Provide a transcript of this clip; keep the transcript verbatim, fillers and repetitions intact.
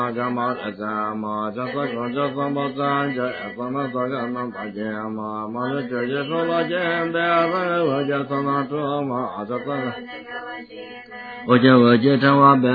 伽玛达伽玛伽萨贡伽萨摩赞伽萨那萨伽那巴伽玛玛勒伽耶娑罗伽贝阿萨罗伽萨那卓玛阿伽萨那我伽我伽禅瓦贝